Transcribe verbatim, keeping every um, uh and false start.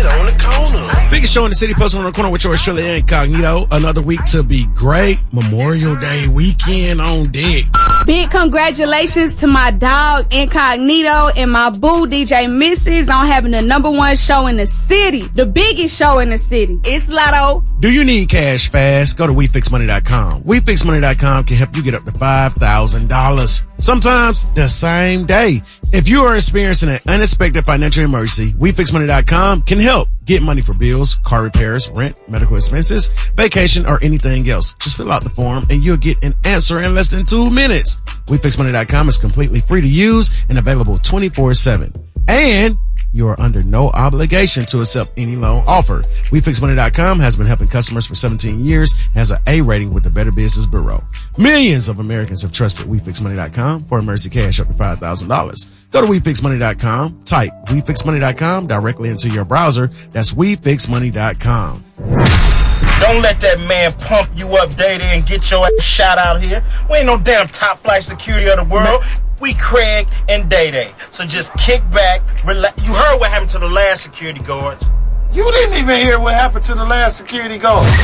on the corner. Biggest show in the city, posted on the corner with yours truly, Incognito. Another week to be great. Memorial Day weekend on deck. Big congratulations to my dog Incognito and my boo D J Missus on having the number one show in the city. The biggest show in the city. It's Lotto. Do you need cash fast? Go to we fix money dot com. we fix money dot com can help you get up to five thousand dollars. Sometimes the same day. If you are experiencing an unexpected financial emergency, we fix money dot com can help. Get money for bills, car repairs, rent, medical expenses, vacation, or anything else. Just fill out the form and you'll get an answer in less than two minutes. we fix money dot com is completely free to use and available twenty-four seven. And you are under no obligation to accept any loan offer. we fix money dot com has been helping customers for seventeen years, has an A rating with the Better Business Bureau. Millions of Americans have trusted we fix money dot com for emergency cash up to five thousand dollars. Go to we fix money dot com, type we fix money dot com directly into your browser. That's we fix money dot com. Don't let that man pump you up, Day Day, and get your ass shot out here. We ain't no damn top flight security of the world. We Craig and Day Day. So just kick back, relax. You heard what happened to the last security guards. You didn't even hear what happened to the last security guard.